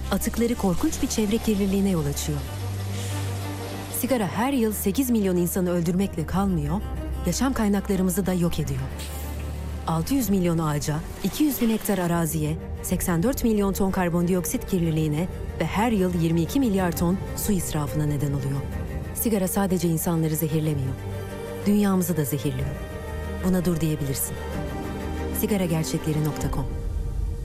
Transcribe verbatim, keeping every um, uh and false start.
Atıkları korkunç bir çevre kirliliğine yol açıyor. Sigara her yıl sekiz milyon insanı öldürmekle kalmıyor, yaşam kaynaklarımızı da yok ediyor. altı yüz milyon ağaca, iki yüz bin hektar araziye, seksen dört milyon ton karbondioksit kirliliğine ve her yıl yirmi iki milyar ton su israfına neden oluyor. Sigara sadece insanları zehirlemiyor, dünyamızı da zehirliyor. Buna dur diyebilirsin. sigara gerçekleri nokta com